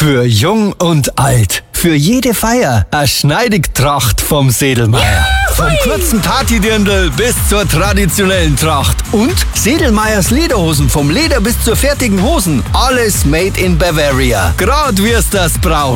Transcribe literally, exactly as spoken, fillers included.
Für jung und alt. Für jede Feier. Eine Schneidigtracht vom Sedelmeier. Vom kurzen Partydirndl bis zur traditionellen Tracht. Und Sedelmeiers Lederhosen. Vom Leder bis zur fertigen Hosen. Alles made in Bavaria. Grad wir's das braucht.